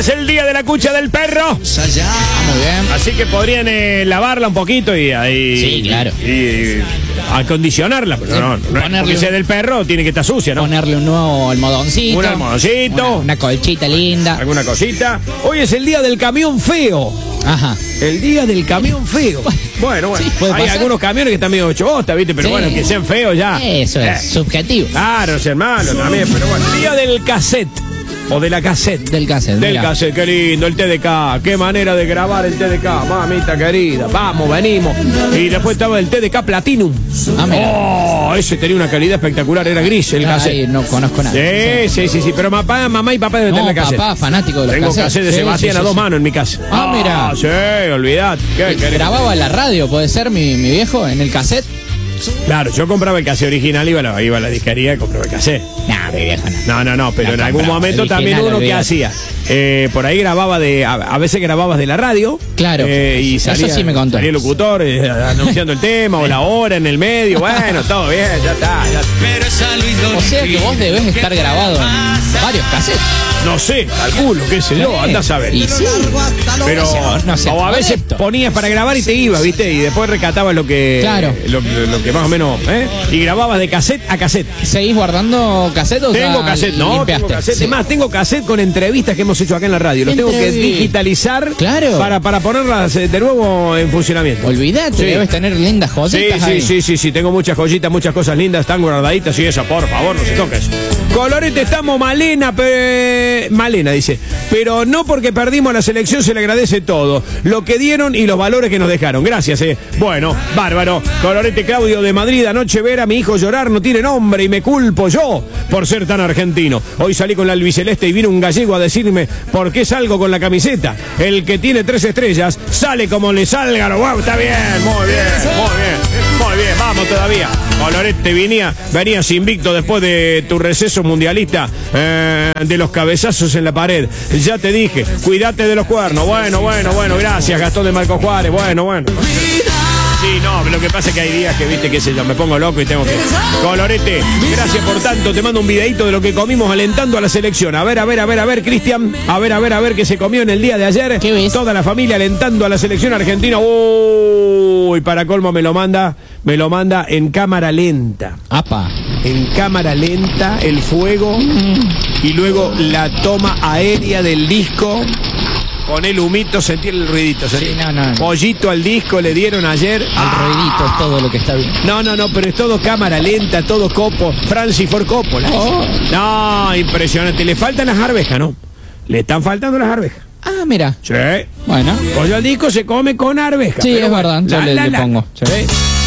es el día de la cucha del perro. Muy bien. Así que podrían lavarla un poquito y Sí, claro. y acondicionarla. Pero no porque sea del perro, tiene que estar sucia, ¿no? Ponerle un nuevo almohadoncito. Un almohadoncito. Una colchita linda. Alguna cosita. Hoy es el día del camión feo. Ajá. El día del camión feo. Bueno. Sí, puede hay pasar. algunos camiones que están medio chosta, ¿viste? Pero Sí. bueno, que sean feos ya. Eso es subjetivo. Claro, no sean malos también. Pero bueno, el día del cassette. O de la cassette. Del cassette. Del mira. cassette, qué lindo, el TDK. Qué manera de grabar el TDK, mamita querida. Vamos, venimos. Y después estaba el TDK Platinum. Ah, mira. Oh, ese tenía una calidad espectacular, era gris el cassette. Ay, no conozco nada. Sí. Pero mamá y papá deben No, tener cassette. papá, fanático de los Tengo cassette de Sí, Sebastián sí, a dos sí. manos en mi casa. Ah, mira. Sí, olvidate. ¿Qué querés? Grababa la radio, puede ser mi viejo, en el cassette. Claro, yo compraba el cassette original, iba a la disquería y compraba el cassette. Nah, mi viejo no. No, pero La en algún compraba, momento original, también uno que olvidate. hacía. Por ahí grababa a veces grababas de la radio. Claro, y eso salía, sí me contó. salía el locutor anunciando el tema o la hora en el medio. Bueno, todo bien, ya está. O sea que vos debés estar grabado en varios cassettes. No sé, calculo, qué sé yo, andás a ver. Y sí. Pero No sé, o a veces correcto. ponías para grabar y te ibas, ¿viste? Y después recatabas lo que Claro. lo que más o menos, y grababas de cassette a cassette. ¿Seguís guardando cassette o Tengo ya cassette, no, limpiaste? tengo cassette. Sí. Es más, tengo cassette con entrevistas que hemos hecho acá en la radio. Los tengo que digitalizar Claro. para ponerlas de nuevo en funcionamiento. Olvídate, Sí. debes tener lindas joyitas ahí. Sí, tengo muchas joyitas, muchas cosas lindas, están guardaditas y eso, por favor, no se toque eso. Colorete, estamos Malena dice, pero no porque perdimos la selección se le agradece todo, lo que dieron y los valores que nos dejaron. Gracias, Bueno, bárbaro. Colorete Claudio de Madrid, anoche ver a mi hijo llorar no tiene nombre y me culpo yo por ser tan argentino. Hoy salí con la albiceleste y vino un gallego a decirme por qué salgo con la camiseta. El que tiene 3 estrellas sale como le salga. Wow, está bien, muy bien, vamos todavía. Colorete venías invicto después de tu receso mundialista, de los cabezazos en la pared. Ya te dije, cuídate de los cuernos. Bueno, gracias, Gastón de Marco Juárez. Bueno. Sí, no, lo que pasa es que hay días que, viste, qué sé yo, me pongo loco y tengo que... Colorete, gracias por tanto, te mando un videito de lo que comimos alentando a la selección. A ver, Cristian, a ver qué se comió en el día de ayer. ¿Qué ves? Toda la familia alentando a la selección argentina. Uy, para colmo me lo manda en cámara lenta. Apa. En cámara lenta, el fuego y luego la toma aérea del disco. Con el humito, sentir el ruidito. Sí, no. Pollito al disco le dieron ayer. El ruidito es todo lo que está bien. No, pero es todo cámara lenta, todo copo. Francis Ford Coppola. Oh. No, impresionante. Le faltan las arvejas, ¿no? Le están faltando las arvejas. Ah, mira. Sí. Bueno. Pollo al disco se come con arvejas. Sí, pero es bueno, verdad. Yo le pongo. Sí.